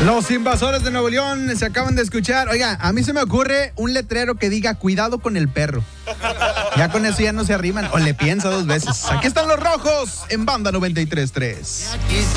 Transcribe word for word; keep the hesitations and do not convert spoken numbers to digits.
Los invasores de Nuevo León se acaban de escuchar. Oiga, a mí se me ocurre un letrero que diga cuidado con el perro. Ya con eso ya no se arriman o le piensa dos veces. Aquí están los Rojos en Banda noventa y tres punto tres.